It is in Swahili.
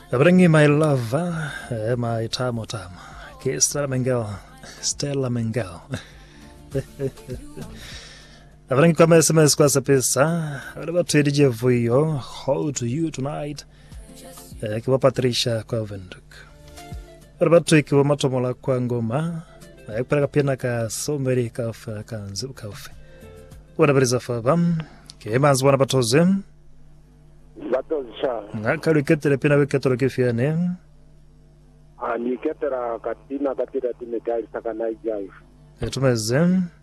Bringi my love, my tamo. Stella Mengel. Bringi kama SMS kwa sapesa. Whatever to DJ Vuyo, how to you tonight. Kiwa Patricia kwa Venduk. Whatever to ikiwa matomola kwa ngoma. Kupeleka pia na ka somebody kafe kanzu kafe. Whatever is a fabam. Kemanzi wana batozim. Batozisha. Ngakalu ketele pina weketolo kifiane. Ni ketera katina katira timekali saka naijai. Tumezem.